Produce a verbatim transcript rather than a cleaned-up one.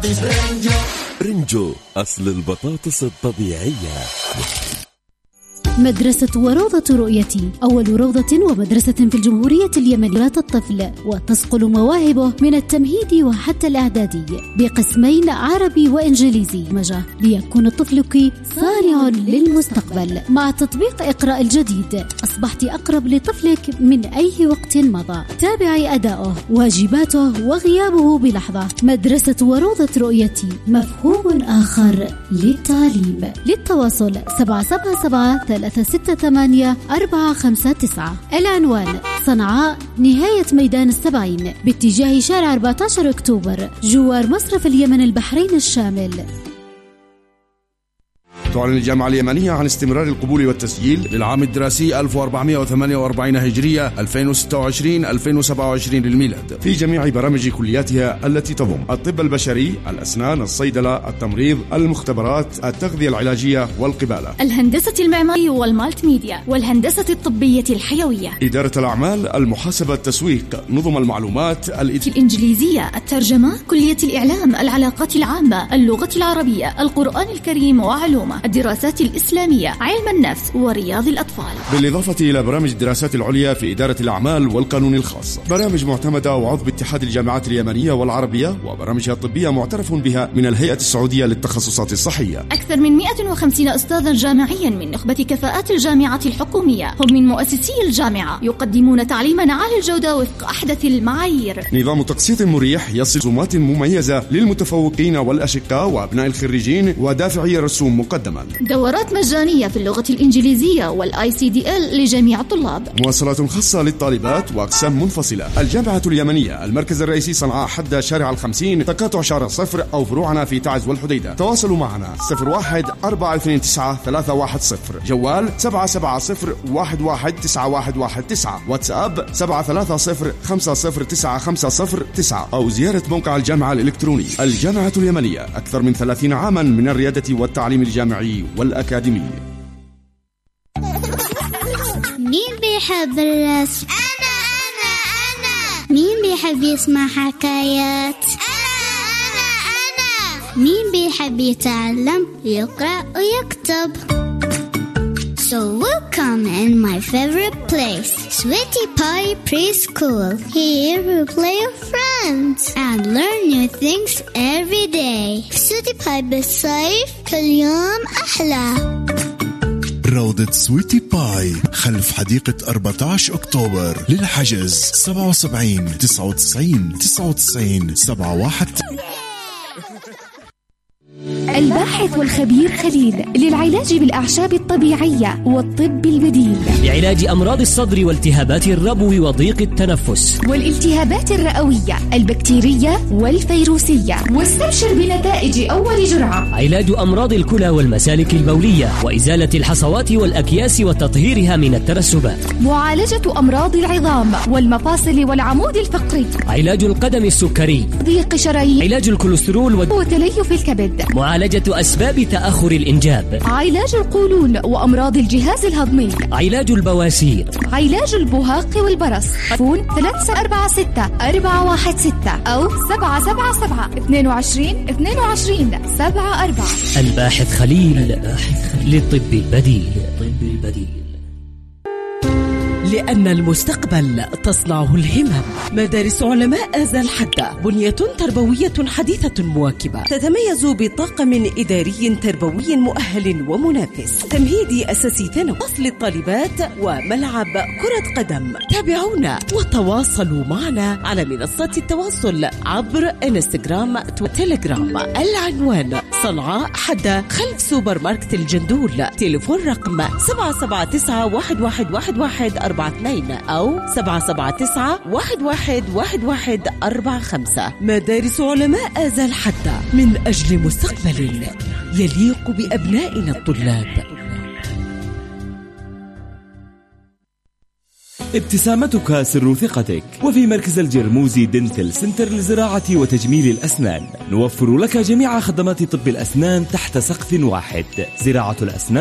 رنجو أصل البطاطس الطبيعية. مدرسة وروضة رؤيتي، أول روضة ومدرسة في الجمهورية اليمنية الطفل، وتصقل مواهبه من التمهيدي وحتى الإعدادي بقسمين عربي وإنجليزي مجا ليكون طفلك صانع للمستقبل. مع تطبيق إقراء الجديد أصبحت أقرب لطفلك من أي وقت مضى. تابعي أداؤه، واجباته وغيابه بلحظة. مدرسة وروضة رؤيتي، مفهوم آخر للتعليم. للتواصل سبعة سبعة سبعة ثلاثة ستة ثمانية أربعة خمسة تسعة. العنوان صنعاء نهاية ميدان السبعين باتجاه شارع أربعة عشر أكتوبر جوار مصرف اليمن البحرين الشامل. تعلن الجامعة اليمنية عن استمرار القبول والتسجيل للعام الدراسي ألف وأربعمائة وثمانية وأربعين هجرية ألفين وستة وعشرين ألفين وسبعة وعشرين للميلاد في جميع برامج كلياتها التي تضم الطب البشري، الأسنان، الصيدلة، التمريض، المختبرات، التغذية العلاجية والقبالة، الهندسة المعمارية والمالتي ميديا، والهندسة الطبية الحيوية، إدارة الأعمال، المحاسبة، التسويق، نظم المعلومات، الإنجليزية، الترجمة، كلية الإعلام، العلاقات العامة، اللغة العربية، القرآن الكريم وعلومه، الدراسات الإسلامية، علم النفس ورياض الأطفال، بالإضافة إلى برامج الدراسات العليا في إدارة الأعمال والقانون الخاص. برامج معتمدة وعضو اتحاد الجامعات اليمنية والعربية، وبرامجها الطبية معترف بها من الهيئة السعودية للتخصصات الصحية. أكثر من مئة وخمسين أستاذا جامعيا من نخبة كفاءات الجامعة الحكومية، هم من مؤسسي الجامعة، يقدمون تعليما عالي الجودة وفق أحدث المعايير. نظام تقسيط مريح يصل رسومات مميزة للمتفوقين والأشقاء وأبناء الخريجين ودافعي الرسوم مقدما. دورات مجانية في اللغة الإنجليزية والاي سي دي ال لجميع الطلاب. مواصلات خاصة للطالبات وأقسام منفصلة. الجامعة اليمنية، المركز الرئيسي صنعاء حدى شارع الخمسين، تقاطع شارع صفر، أو فروعنا في تعز والحديدة. تواصلوا معنا صفر واحد أربعة اثنين تسعة ثلاثة واحد صفر، جوال سبعة سبعة صفر واحد واحد تسعة واحد واحد تسعة، واتساب سبعة ثلاثة صفر خمسة صفر تسعة خمسة صفر تسعة، أو زيارة موقع الجامعة الإلكتروني. الجامعة اليمنية، أكثر من ثلاثين عاما من الريادة والتعليم الجامعي والأكاديمي. مين بيحب الرسم؟ أنا أنا أنا. مين بيحب يسمع حكايات؟ أنا أنا أنا. مين بيحب يتعلم يقرأ ويكتب؟ So welcome in my favorite place, Sweetie Pie Preschool. Here we play with friends and learn new things every day. Sweetie Pie بالصيف كل يوم أحلى. روضة سويتي باي خلف حديقة أربعة عشر أكتوبر. للحجز سبعة وسبعين تسعة وتسعين تسعة وتسعين سبعة واحد. الباحث والخبير خليل للعلاج بالأعشاب الطبيعية والطب البديل، لعلاج أمراض الصدر والتهابات الربو وضيق التنفس والالتهابات الرئوية البكتيرية والفيروسية. واستبشر بنتائج أول جرعة. علاج أمراض الكلى والمسالك البولية وإزالة الحصوات والأكياس وتطهيرها من الترسبات. معالجة أمراض العظام والمفاصل والعمود الفقري. علاج القدم السكري، ضيق شرايين، علاج الكوليسترول وتليف الكبد. معالجة أسباب تأخر الإنجاب. علاج القولون وأمراض الجهاز الهضمي. علاج البواسير. علاج البهاق والبرص. فون ثلاثة أربعة ستة أربعة واحد ستة أو سبعة سبعة سبعة اثنين وعشرين اثنين وعشرين سبعة أربعة. الباحث خليل للطب البديل. طب البديل. لأن المستقبل تصنعه الهمم. مدارس علماء آذى الحدة، بنية تربوية حديثة مواكبة، تتميز بطاقم إداري تربوي مؤهل ومنافس، تمهيدي أساسي ثانوي، فصل الطالبات وملعب كرة قدم. تابعونا وتواصلوا معنا على منصات التواصل عبر انستغرام وتليجرام. العنوان صنعاء حدة خلف سوبر ماركت الجندول. تليفون رقم سبعة سبعة تسعة واحد واحد واحد واحد أربعة اثنين أو سبعة سبعة تسعة واحد واحد واحد واحد أربعة خمسة. مدارس علماء آذى الحدة، من أجل مستقبل يليق بأبنائنا الطلاب. ابتسامتك سر ثقتك. وفي مركز الجرموزي دنتل سنتر لزراعة وتجميل الأسنان نوفر لك جميع خدمات طب الأسنان تحت سقف واحد. زراعة الأسنان